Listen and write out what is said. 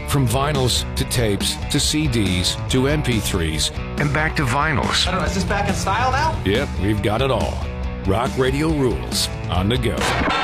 From vinyls to tapes to CDs to MP3s and back to vinyls. I don't know, is this back in style now? Yep, we've got it all. Rock Radio rules on the go.